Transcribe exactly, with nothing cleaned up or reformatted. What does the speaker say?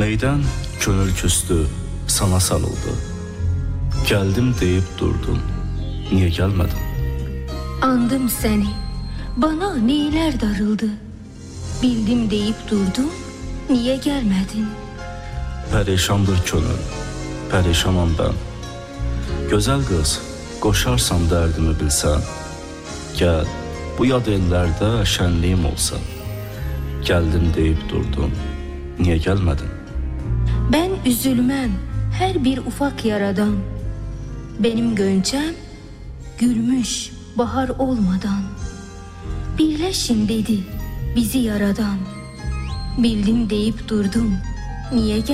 Neyden gönül küstü, sana sarıldı. Geldim deyip durdun, niye gelmedin? Andım seni, bana neyler darıldı. Bildim deyip durdun, niye gelmedin? Perişandır gönül, perişanam ben. Güzel kız, koşarsan derdimi bilsen. Gel, bu yad ellerde şenliğim olsa. Geldim deyip durdun, niye gelmedin? Ben üzülmem her bir ufak yaradan. Benim gönçem gülmüş bahar olmadan. Birleşin dedi bizi yaradan. Bildim deyip durdum, niye